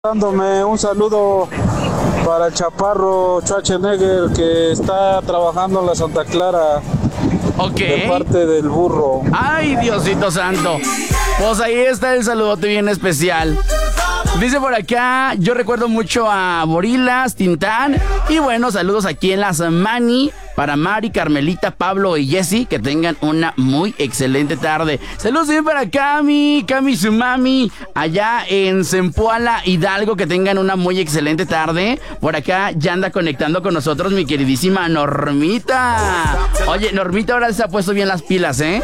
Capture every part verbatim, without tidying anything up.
Dándome un saludo para el Chaparro Schwarzenegger que está trabajando en la Santa Clara. Ok. De parte del burro. Ay, Diosito santo. Pues ahí está el saludote bien especial. Dice por acá, yo recuerdo mucho a Borilas, Tintán. Y bueno, saludos aquí en las Mani. Para Mari, Carmelita, Pablo y Jessy, que tengan una muy excelente tarde. Saludos bien para Cami, Cami su mami, allá en Zempoala, Hidalgo, que tengan una muy excelente tarde. Por acá ya anda conectando con nosotros mi queridísima Normita. Oye, Normita ahora se ha puesto bien las pilas, ¿eh?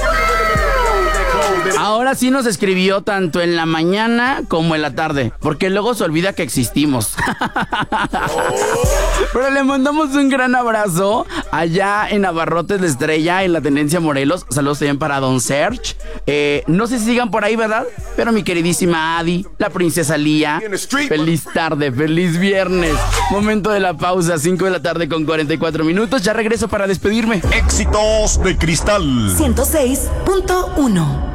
Ahora sí nos escribió tanto en la mañana como en la tarde, porque luego se olvida que existimos. Pero le mandamos un gran abrazo allá en Abarrotes de Estrella, en la Tendencia Morelos. Saludos también para Don Serge. Eh, no sé si sigan por ahí, ¿verdad? Pero mi queridísima Adi, la princesa Lía, feliz tarde, feliz viernes. Momento de la pausa, cinco de la tarde con cuarenta y cuatro minutos. Ya regreso para despedirme. Éxitos de Cristal ciento seis punto uno.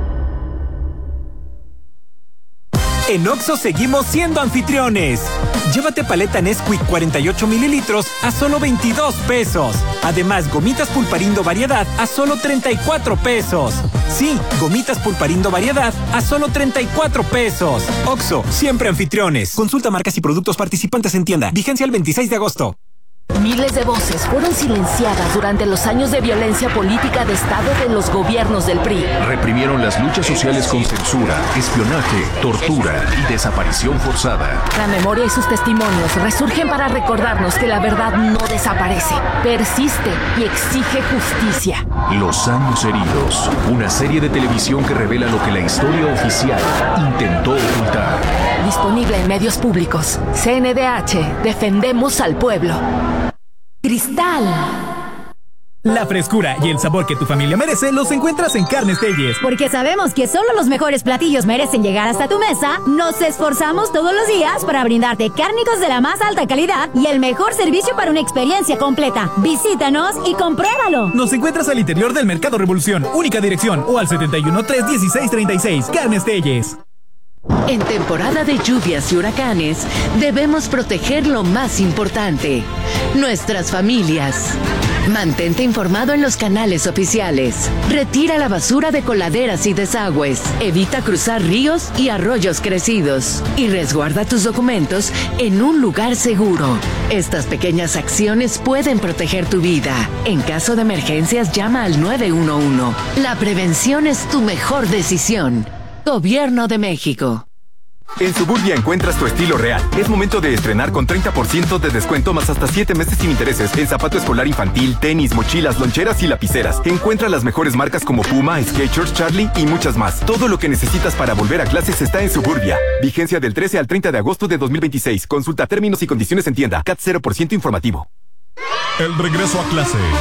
En Oxxo seguimos siendo anfitriones. Llévate paleta Nesquik cuarenta y ocho mililitros a solo veintidós pesos. Además, gomitas Pulparindo variedad a solo treinta y cuatro pesos. Sí, gomitas Pulparindo variedad a solo treinta y cuatro pesos. Oxxo, siempre anfitriones. Consulta marcas y productos participantes en tienda. Vigencia el veintiséis de agosto. Miles de voces fueron silenciadas durante los años de violencia política de Estado de los gobiernos del P R I. Reprimieron las luchas sociales con censura, espionaje, tortura y desaparición forzada. La memoria y sus testimonios resurgen para recordarnos que la verdad no desaparece, persiste y exige justicia. Los años heridos, una serie de televisión que revela lo que la historia oficial intentó ocultar. Disponible en medios públicos. C N D H, defendemos al pueblo. Cristal. La frescura y el sabor que tu familia merece los encuentras en Carnes Telles. Porque sabemos que solo los mejores platillos merecen llegar hasta tu mesa, nos esforzamos todos los días para brindarte cárnicos de la más alta calidad y el mejor servicio para una experiencia completa. Visítanos y compruébalo. Nos encuentras al interior del Mercado Revolución, única dirección, o al setenta y uno, tres dieciséis, treinta y seis. Carnes Telles. En temporada de lluvias y huracanes, debemos proteger lo más importante, nuestras familias. Mantente informado en los canales oficiales. Retira la basura de coladeras y desagües. Evita cruzar ríos y arroyos crecidos. Y resguarda tus documentos en un lugar seguro. Estas pequeñas acciones pueden proteger tu vida. En caso de emergencias, llama al nueve uno uno. La prevención es tu mejor decisión. Gobierno de México. En Suburbia encuentras tu estilo real. Es momento de estrenar con treinta por ciento de descuento más hasta siete meses sin intereses en zapato escolar infantil, tenis, mochilas, loncheras y lapiceras. Encuentra las mejores marcas como Puma, Skechers, Charlie y muchas más. Todo lo que necesitas para volver a clases está en Suburbia. Vigencia del trece al treinta de agosto de dos mil veintiséis. Consulta términos y condiciones en tienda. C A T cero por ciento informativo. El regreso a clase.